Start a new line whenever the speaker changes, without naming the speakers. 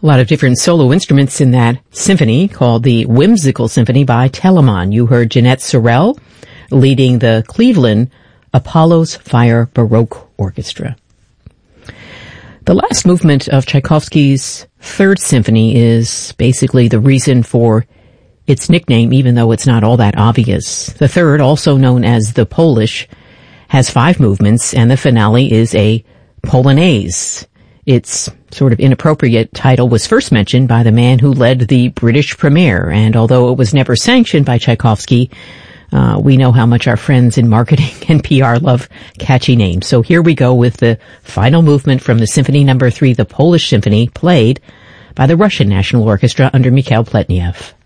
A lot of different solo instruments in that symphony called the Whimsical Symphony by Telemann. You heard Jeanette Sorel leading the Cleveland Apollo's Fire Baroque Orchestra. The last movement of Tchaikovsky's Third Symphony is basically the reason for its nickname, even though it's not all that obvious. The third, also known as the Polish, has 5 movements, and the finale is a Polonaise. Its sort of inappropriate title was first mentioned by the man who led the British premiere, and although it was never sanctioned by Tchaikovsky, we know how much our friends in marketing and PR love catchy names. So here we go with the final movement from the Symphony No. 3, the Polish Symphony, played by the Russian National Orchestra under Mikhail Pletnev.